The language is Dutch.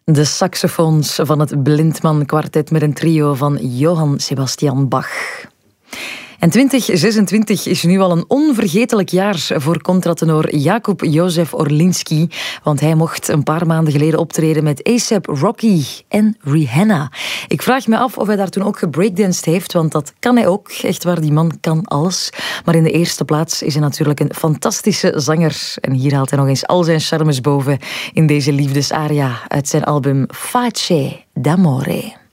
De saxofoons van het Blindman Kwartet met een trio van Johann Sebastian Bach. En 2026 is nu al een onvergetelijk jaar voor contratenor Jakub Józef Orlinski, want hij mocht een paar maanden geleden optreden met A$AP Rocky en Rihanna. Ik vraag me af of hij daar toen ook gebreakdanced heeft, want dat kan hij ook. Echt waar, die man kan alles. Maar in de eerste plaats is hij natuurlijk een fantastische zanger. En hier haalt hij nog eens al zijn charmes boven in deze liefdesaria uit zijn album Face d'Amore.